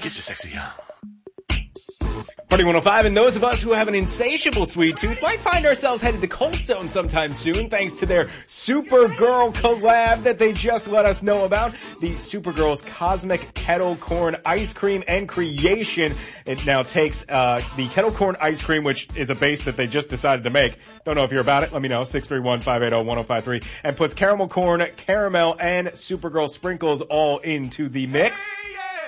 Get your sexy on. Party 105, and those of us who have an insatiable sweet tooth might find ourselves headed to Cold Stone sometime soon thanks to their Supergirl collab that they just let us know about. The Supergirl's Cosmic Kettle Corn Ice Cream and Creation. It now takes the Kettle Corn Ice Cream, which is a base that they just decided to make. Don't know if you're about it. Let me know. 631-580-1053. And puts caramel corn, caramel, and Supergirl sprinkles all into the mix.